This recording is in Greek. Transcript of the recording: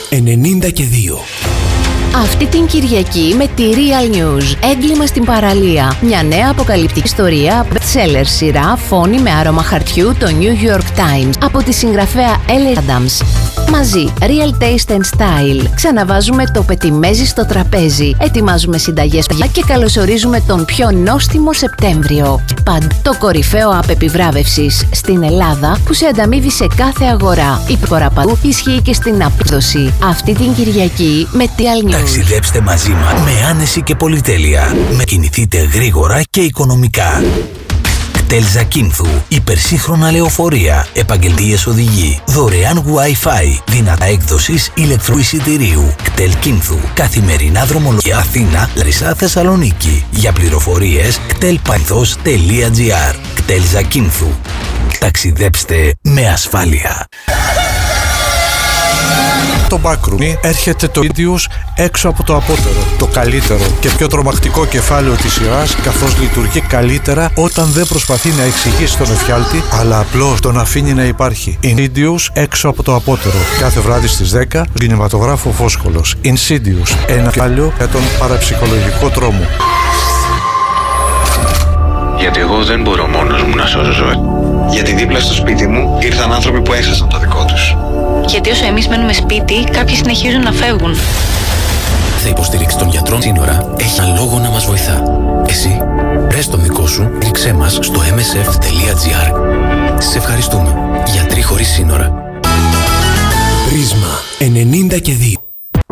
90 και 2. Αυτή την Κυριακή με τη Real News. Έγκλημα στην παραλία. Μια νέα αποκαλυπτική ιστορία bestseller σειρά φόνη με άρωμα χαρτιού το New York Times από τη συγγραφέα Ellie Adams. Μαζί, Real Taste and Style. Ξαναβάζουμε το πετιμέζι στο τραπέζι. Ετοιμάζουμε συνταγές και καλωσορίζουμε τον πιο νόστιμο Σεπτέμβριο. Το κορυφαίο app επιβράβευσης στην Ελλάδα που σε ανταμείβει σε κάθε αγορά. Η προσφορά παντού ισχύει και στην απόδοση. Αυτή την Κυριακή με Real News. Ταξιδέψτε μαζί μας με άνεση και πολυτέλεια. Κινηθείτε γρήγορα και οικονομικά. κτέλ Ζακίνθου, υπερσύγχρονα λεωφορεία, επαγγελτίες οδηγοί, δωρεάν Wi-Fi, δυνατά έκδοσης ηλεκτρικού εισιτηρίου. κτέλ Κίνθου, καθημερινά δρομολογία Αθήνα, Λαρισά, Θεσσαλονίκη. Για πληροφορίες κτέλπανθός.gr. κτέλ Ζακίνθου. Ταξιδέψτε με ασφάλεια. Το Backroom έρχεται το Insidious έξω από το απότερο. Το καλύτερο και πιο τρομακτικό κεφάλαιο της σειράς, καθώς λειτουργεί καλύτερα όταν δεν προσπαθεί να εξηγήσει τον εφιάλτη, αλλά απλώς τον αφήνει να υπάρχει. Insidious έξω από το απότερο. Κάθε βράδυ στις 10, κινηματογράφο Φόσκολος. Insidious, ένα κεφάλαιο για τον παραψυχολογικό τρόμο. Γιατί εγώ δεν μπορώ μόνος μου να σώζω ζωή. Γιατί δίπλα στο σπίτι μου ήρθαν άνθρωποι που έχασαν το δικό τους. Γιατί όσο εμείς μένουμε σπίτι, κάποιοι συνεχίζουν να φεύγουν. Θα υποστηρίξει τον γιατρό σύνορα, έχει ένα λόγο να μας βοηθά. Εσύ, βρες τον δικό σου, ρίξέ μας στο msf.gr. Σε ευχαριστούμε. Γιατροί χωρίς σύνορα. Πρίσμα 90 και 2.